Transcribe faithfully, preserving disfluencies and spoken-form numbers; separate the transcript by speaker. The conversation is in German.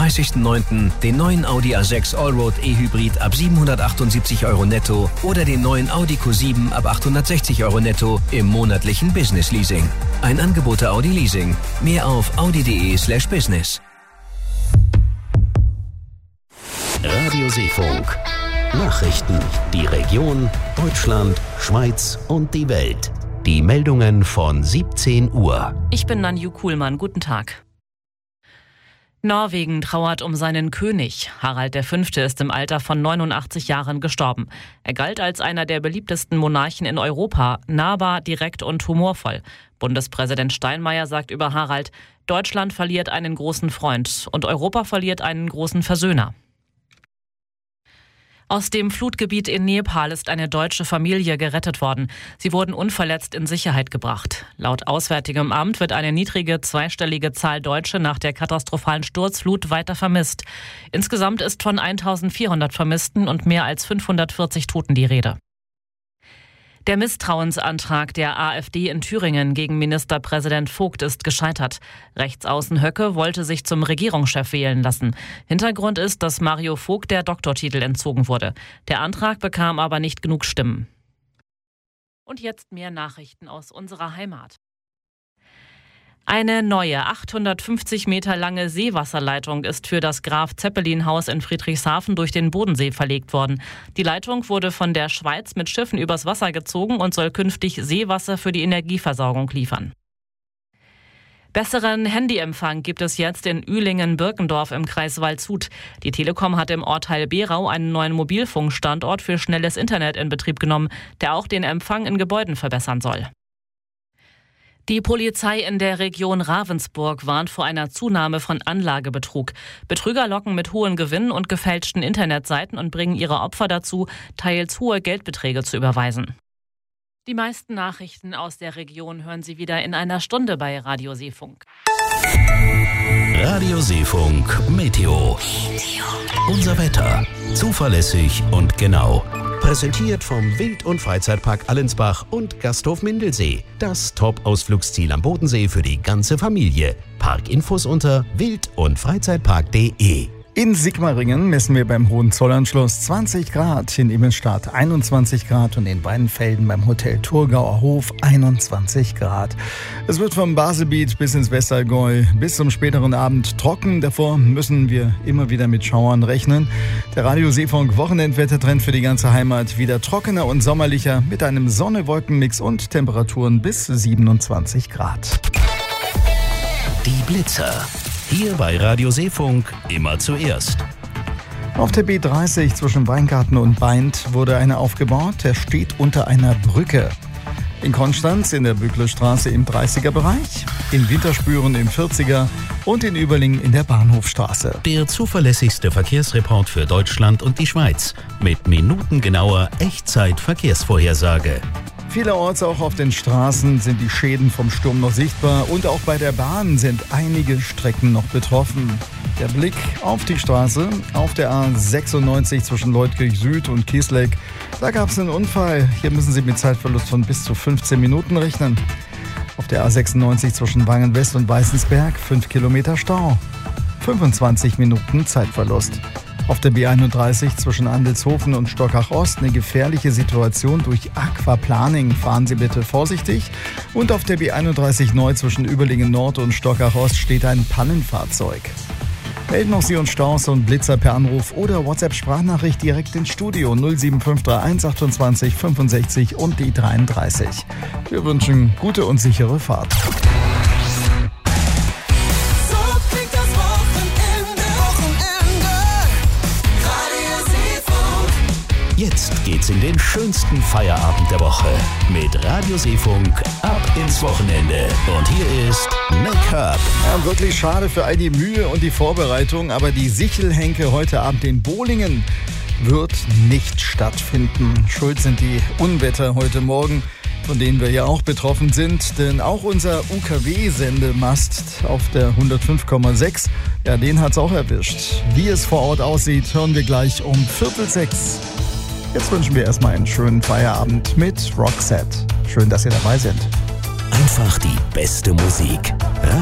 Speaker 1: dreißigsten neunten den neuen Audi A sechs Allroad E-Hybrid ab siebenhundertachtundsiebzig Euro netto oder den neuen Audi Q sieben ab achthundertsechzig Euro netto im monatlichen Business Leasing. Ein Angebot der Audi Leasing. Mehr auf audi.de slash business.
Speaker 2: Radio Seefunk. Nachrichten. Die Region, Deutschland, Schweiz und die Welt. Die Meldungen von siebzehn Uhr.
Speaker 3: Ich bin Nanju Kuhlmann. Guten Tag. Norwegen trauert um seinen König. Harald der Fünfte ist im Alter von neunundachtzig Jahren gestorben. Er galt als einer der beliebtesten Monarchen in Europa, nahbar, direkt und humorvoll. Bundespräsident Steinmeier sagt über Harald: Deutschland verliert einen großen Freund und Europa verliert einen großen Versöhner. Aus dem Flutgebiet in Nepal ist eine deutsche Familie gerettet worden. Sie wurden unverletzt in Sicherheit gebracht. Laut Auswärtigem Amt wird eine niedrige zweistellige Zahl Deutsche nach der katastrophalen Sturzflut weiter vermisst. Insgesamt ist von eintausendvierhundert Vermissten und mehr als fünfhundertvierzig Toten die Rede. Der Misstrauensantrag der AfD in Thüringen gegen Ministerpräsident Vogt ist gescheitert. Rechtsaußen Höcke wollte sich zum Regierungschef wählen lassen. Hintergrund ist, dass Mario Vogt der Doktortitel entzogen wurde. Der Antrag bekam aber nicht genug Stimmen. Und jetzt mehr Nachrichten aus unserer Heimat. Eine neue achthundertfünfzig Meter lange Seewasserleitung ist für das Graf-Zeppelin-Haus in Friedrichshafen durch den Bodensee verlegt worden. Die Leitung wurde von der Schweiz mit Schiffen übers Wasser gezogen und soll künftig Seewasser für die Energieversorgung liefern. Besseren Handyempfang gibt es jetzt in Ühlingen-Birkendorf im Kreis Waldshut. Die Telekom hat im Ortteil Berau einen neuen Mobilfunkstandort für schnelles Internet in Betrieb genommen, der auch den Empfang in Gebäuden verbessern soll. Die Polizei in der Region Ravensburg warnt vor einer Zunahme von Anlagebetrug. Betrüger locken mit hohen Gewinnen und gefälschten Internetseiten und bringen ihre Opfer dazu, teils hohe Geldbeträge zu überweisen. Die meisten Nachrichten aus der Region hören Sie wieder in einer Stunde bei Radio Seefunk.
Speaker 2: Radio Seefunk Meteo. Unser Wetter. Zuverlässig und genau. Präsentiert vom Wild- und Freizeitpark Allensbach und Gasthof Mindelsee. Das Top-Ausflugsziel am Bodensee für die ganze Familie. Parkinfos unter wild- und freizeitpark punkt de.
Speaker 4: In Sigmaringen messen wir beim Hohenzollanschluss zwanzig Grad, in Immenstadt einundzwanzig Grad und in Weidenfelden beim Hotel Thurgauer Hof einundzwanzig Grad. Es wird vom Baselbiet bis ins Westallgäu bis zum späteren Abend trocken. Davor müssen wir immer wieder mit Schauern rechnen. Der Radio Seefunk Wochenendwettertrend für die ganze Heimat wieder trockener und sommerlicher mit einem Sonne-Wolken-Mix und Temperaturen bis siebenundzwanzig Grad.
Speaker 2: Die Blitzer. Hier bei Radio Seefunk immer zuerst.
Speaker 4: Auf der B dreißig zwischen Weingarten und Baindt wurde einer aufgebaut. Der steht unter einer Brücke. In Konstanz in der Bücklerstraße im dreißiger Bereich, in Winterspüren im vierziger und in Überlingen in der Bahnhofstraße.
Speaker 2: Der zuverlässigste Verkehrsreport für Deutschland und die Schweiz mit minutengenauer Echtzeit-Verkehrsvorhersage.
Speaker 4: Vielerorts auch auf den Straßen sind die Schäden vom Sturm noch sichtbar und auch bei der Bahn sind einige Strecken noch betroffen. Der Blick auf die Straße, auf der A sechsundneunzig zwischen Leutkirch Süd und Kiesleck, da gab es einen Unfall. Hier müssen Sie mit Zeitverlust von bis zu fünfzehn Minuten rechnen. Auf der A sechsundneunzig zwischen Wangen West und Weißensberg fünf Kilometer Stau, fünfundzwanzig Minuten Zeitverlust. Auf der B einunddreißig zwischen Andelshofen und Stockach Ost eine gefährliche Situation durch Aquaplaning. Fahren Sie bitte vorsichtig. Und auf der B einunddreißig neu zwischen Überlingen Nord und Stockach Ost steht ein Pannenfahrzeug. Melden auch Sie uns Staus und Blitzer per Anruf oder WhatsApp-Sprachnachricht direkt ins Studio null sieben fünf drei eins achtundzwanzig fünfundsechzig und die dreiunddreißig. Wir wünschen gute und sichere Fahrt.
Speaker 2: Jetzt geht's in den schönsten Feierabend der Woche mit Radio Seefunk ab ins Wochenende. Und hier ist Nick Herb.
Speaker 4: Ja, wirklich schade für all die Mühe und die Vorbereitung, aber die Sichelhenke heute Abend in Bolingen wird nicht stattfinden. Schuld sind die Unwetter heute Morgen, von denen wir ja auch betroffen sind. Denn auch unser U K W-Sendemast auf der hundertfünf Komma sechs, ja, den hat's auch erwischt. Wie es vor Ort aussieht, hören wir gleich um Viertel sechs. Jetzt wünschen wir erstmal einen schönen Feierabend mit Roxette. Schön, dass Sie dabei sind.
Speaker 2: Einfach die beste Musik.